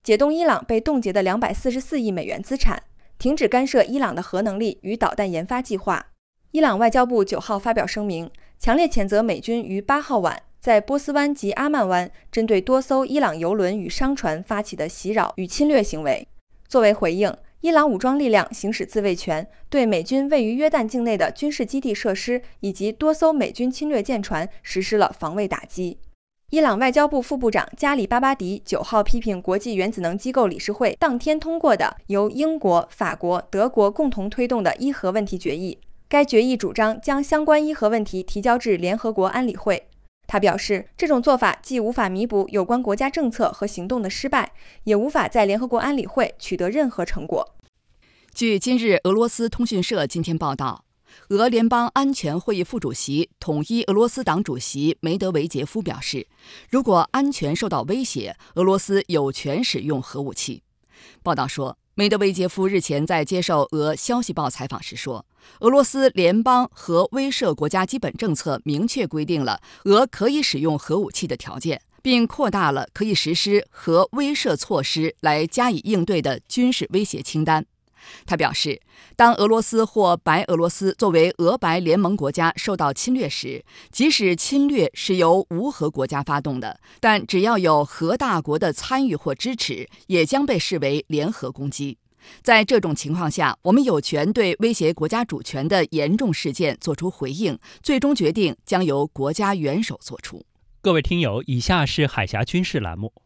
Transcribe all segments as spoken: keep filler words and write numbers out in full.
解冻伊朗被冻结的两百四十四亿美元资产，停止干涉伊朗的核能力与导弹研发计划。伊朗外交部九号发表声明，强烈谴责美军于八号晚在波斯湾及阿曼湾针对多艘伊朗油轮与商船发起的袭扰与侵略行为。作为回应，伊朗武装力量行使自卫权，对美军位于约旦境内的军事基地设施以及多艘美军侵略舰船实施了防卫打击。伊朗外交部副部长加里巴巴迪九号批评国际原子能机构理事会当天通过的由英国、法国、德国共同推动的伊核问题决议。该决议主张将相关伊核问题提交至联合国安理会。他表示，这种做法既无法弥补有关国家政策和行动的失败，也无法在联合国安理会取得任何成果。 据今日俄罗斯通讯社今天报道，俄联邦安全会议副主席、统一俄罗斯党主席梅德韦杰夫表示，如果安全受到威胁，俄罗斯有权使用核武器。报道说，梅德韦杰夫日前在接受俄消息报采访时说，俄罗斯联邦核威慑国家基本政策明确规定了俄可以使用核武器的条件，并扩大了可以实施核威慑措施来加以应对的军事威胁清单。他表示，当俄罗斯或白俄罗斯作为俄白联盟国家受到侵略时，即使侵略是由无核国家发动的，但只要有核大国的参与或支持，也将被视为联合攻击。在这种情况下，我们有权对威胁国家主权的严重事件作出回应，最终决定将由国家元首做出。 各位听友，以下是海峡军事栏目。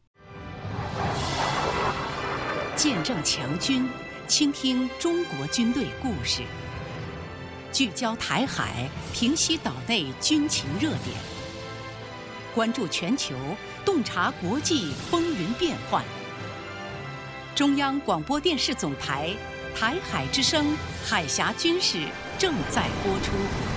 见证强军，倾听中国军队故事，聚焦台海，平息岛内军情热点，关注全球，洞察国际风云变幻。中央广播电视总台台海之声海峡军事正在播出。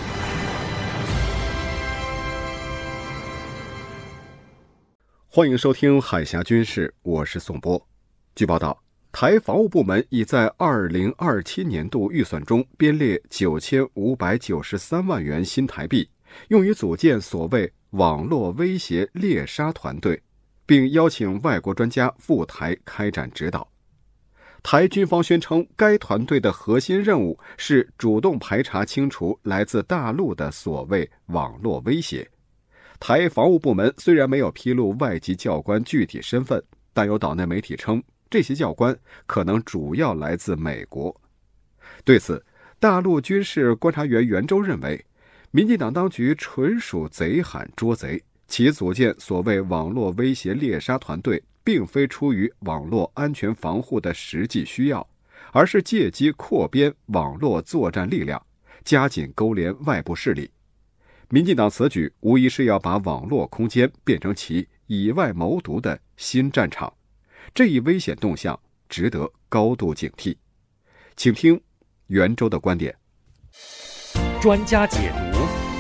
欢迎收听海峡军事，我是宋波。据报道，台防务部门已在二零二七年度预算中编列九千五百九十三万元新台币，用于组建所谓网络威胁猎杀团队，并邀请外国专家赴台开展指导。台军方宣称，该团队的核心任务是主动排查清除来自大陆的所谓网络威胁。台防务部门虽然没有披露外籍教官具体身份，但有岛内媒体称，这些教官可能主要来自美国。对此，大陆军事观察员袁周认为，民进党当局纯属贼喊捉贼，其组建所谓网络威胁猎杀团队并非出于网络安全防护的实际需要，而是借机扩编网络作战力量，加紧勾连外部势力。民进党此举无疑是要把网络空间变成其以外谋独的新战场，这一危险动向值得高度警惕。请听袁周的观点。 专家解读。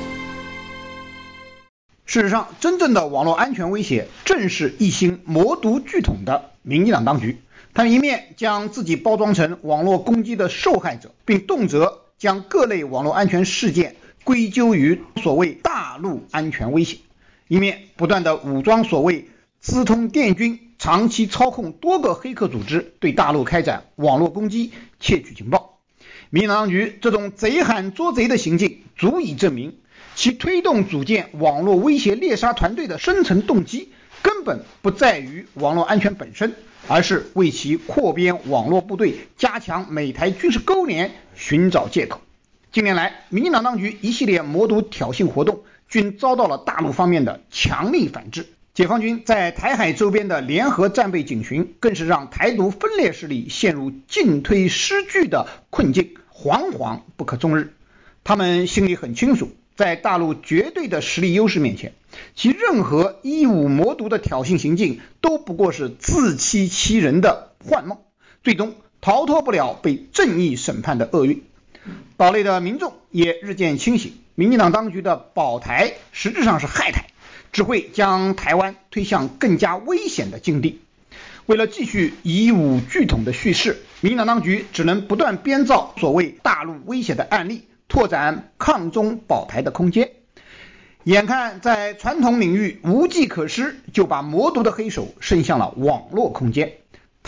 事实上，真正的网络安全威胁正是一心谋独巨统的民进党当局。他们一面将自己包装成网络攻击的受害者，并动辄将各类网络安全事件归咎于所谓大陆安全威胁，一面不断的武装所谓资通电军，长期操控多个黑客组织，对大陆开展网络攻击，窃取情报。民进党当局这种贼喊捉贼的行径，足以证明其推动组建网络威胁猎杀团队的深层动机根本不在于网络安全本身，而是为其扩编网络部队、加强美台军事勾连寻找借口。近年来，民进党当局一系列谋独挑衅活动均遭到了大陆方面的强力反制。解放军在台海周边的联合战备警巡，更是让台独分裂势力陷入进退失据的困境，惶惶不可终日。他们心里很清楚，在大陆绝对的实力优势面前，其任何以武谋独的挑衅行径都不过是自欺欺人的幻梦，最终逃脱不了被正义审判的厄运。岛内的民众也日渐清醒，民进党当局的保台实质上是害台，只会将台湾推向更加危险的境地。为了继续以武拒统的叙事，民进党当局只能不断编造所谓大陆威胁的案例，拓展抗中保台的空间。眼看在传统领域无计可施，就把谋独的黑手伸向了网络空间。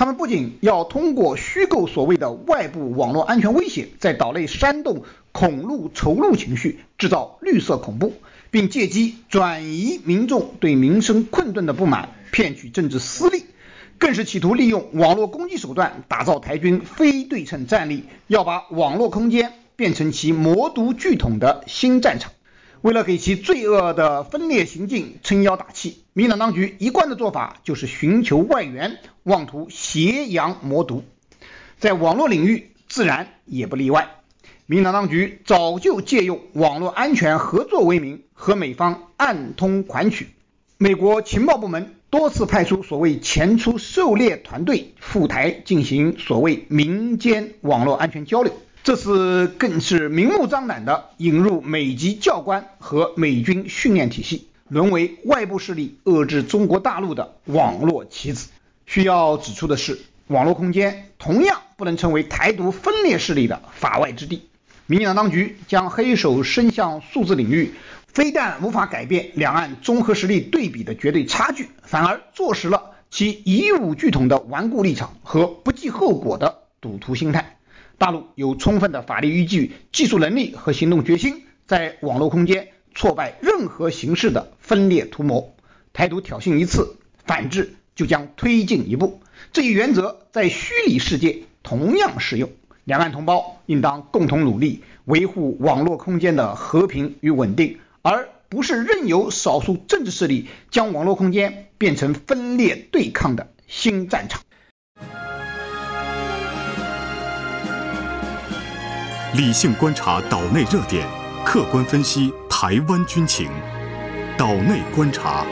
他们不仅要通过虚构所谓的外部网络安全威胁，在岛内煽动恐陆仇陆情绪，制造绿色恐怖，并借机转移民众对民生困顿的不满，骗取政治私利，更是企图利用网络攻击手段打造台军非对称战力，要把网络空间变成其魔毒巨统的新战场。为了给其罪恶的分裂行径撑腰打气，民进党当局一贯的做法就是寻求外援，妄图挟洋魔毒。在网络领域自然也不例外，民进党当局早就借用网络安全合作为名，和美方暗通款曲。美国情报部门多次派出所谓前出狩猎团队赴台进行所谓民间网络安全交流，这次更是明目张胆地引入美籍教官和美军训练体系，沦为外部势力遏制中国大陆的网络棋子。需要指出的是，网络空间同样不能成为台独分裂势力的法外之地。民进党当局将黑手伸向数字领域，非但无法改变两岸综合实力对比的绝对差距，反而坐实了其以武拒统的顽固立场和不计后果的赌徒心态。大陆有充分的法律依据、技术能力和行动决心，在网络空间挫败任何形式的分裂图谋。台独挑衅一次，反制就将推进一步，这一原则在虚拟世界同样适用。两岸同胞应当共同努力，维护网络空间的和平与稳定，而不是任由少数政治势力将网络空间变成分裂对抗的新战场。 理性观察岛内热点，客观分析台湾军情。岛内观察。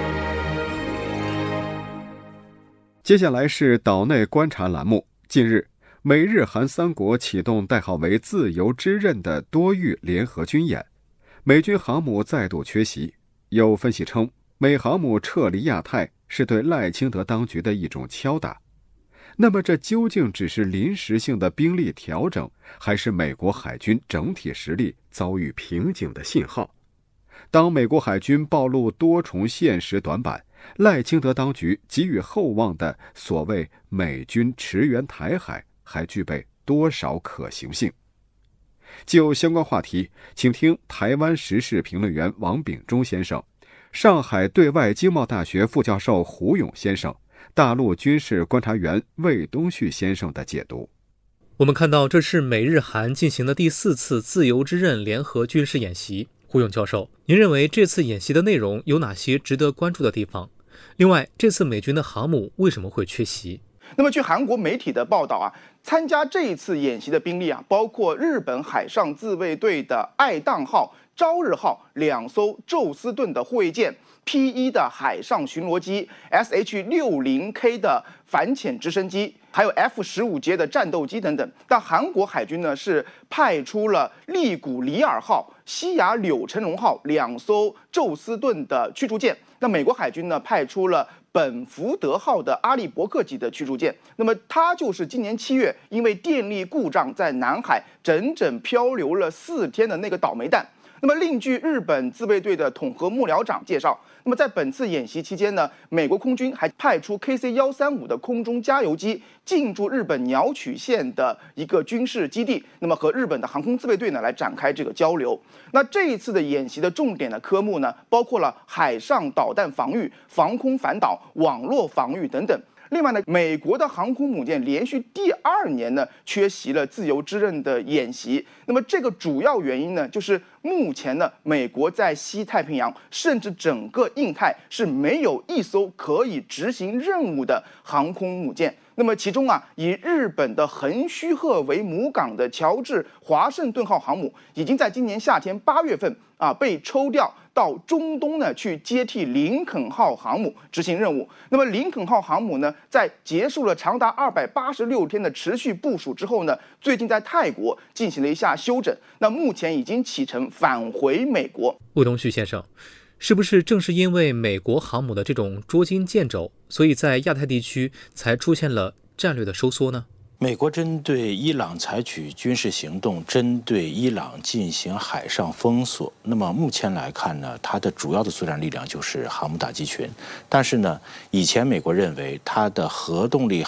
接下来是岛内观察栏目。近日，美日韩三国启动代号为“自由之刃”的多域联合军演，美军航母再度缺席。有分析称，美航母撤离亚太是对赖清德当局的一种敲打。那么这究竟只是临时性的兵力调整，还是美国海军整体实力遭遇瓶颈的信号？当美国海军暴露多重现实短板，赖清德当局给予厚望的所谓美军驰援台海还具备多少可行性？就相关话题，请听台湾时事评论员王秉忠先生、上海对外经贸大学副教授胡勇先生、大陆军事观察员魏东旭先生的解读。 我们看到，这是美日韩进行的第四次自由之刃联合军事演习。胡勇教授，您认为这次演习的内容有哪些值得关注的地方？另外，这次美军的航母为什么会缺席？ 那么，据韩国媒体的报道啊，参加这一次演习的兵力啊，包括日本海上自卫队的爱宕号、朝日号两艘宙斯盾的护卫舰。P 一 的海上巡逻机 ，S H 六十 K 的反潜直升机，还有 F 十五 节的战斗机等等。但韩国海军呢是派出了利古里尔号、西雅柳成荣号两艘宙斯盾的驱逐舰。那美国海军呢派出了本福德号的阿利伯克级的驱逐舰。那么它就是今年七月因为电力故障在南海整整漂流了四天的那个倒霉蛋。那么，另据日本自卫队的统合幕僚长介绍，那么在本次演习期间呢，美国空军还派出 K C 一三五的空中加油机进驻日本鸟取县的一个军事基地，那么和日本的航空自卫队呢来展开这个交流。那这一次的演习的重点的科目呢，包括了海上导弹防御、防空反导、网络防御等等。另外呢，美国的航空母舰连续第二年呢缺席了自由之刃的演习。那么这个主要原因呢，就是目前呢，美国在西太平洋甚至整个印太是没有一艘可以执行任务的航空母舰。那么其中啊，以日本的横须贺为母港的乔治华盛顿号航母，已经在今年夏天八月份啊被抽调到中东呢去接替林肯号航母执行任务。那么林肯号航母呢，在结束了长达二百八十六天的持续部署之后呢，最近在泰国进行了一下休整，那目前已经启程返回美国。 魏东旭先生，是不是正是因为美国航母的这种捉襟见肘，所以在亚太地区才出现了战略的收缩呢？ 美国针对伊朗采取军事行动，针对伊朗进行海上封锁。那么目前来看呢，它的主要的作战力量就是航母打击群。但是呢，以前美国认为它的核动力